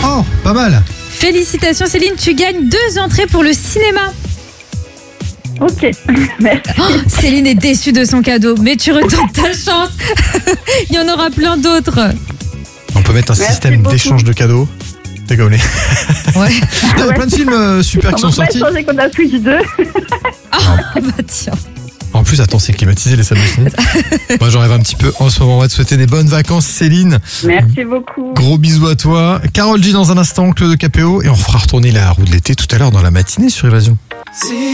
Oh, pas mal. Félicitations Céline, tu gagnes 2 entrées pour le cinéma. Ok, merci. Céline est déçue de son cadeau, mais tu retentes ta chance. Il y en aura plein d'autres. On peut mettre un Merci système beaucoup. d'échange de cadeaux. C'est comme les... Ouais. Il y a plein de films super qui On sont va pas sortis. échanger qu'on a plus du 2. Ah bah tiens. En plus, attends, c'est climatisé les salles de ciné. Moi, j'en rêve un petit peu en ce moment. On va te souhaiter des bonnes vacances, Céline. Merci beaucoup. Gros bisous à toi. Carole G dans un instant, Claude de Capéo. Et on fera retourner la roue de l'été tout à l'heure dans la matinée sur Évasion.